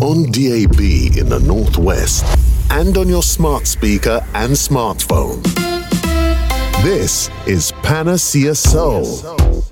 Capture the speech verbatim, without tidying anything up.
on D A B in the Northwest and on your smart speaker and smartphone. This is Panacea Soul.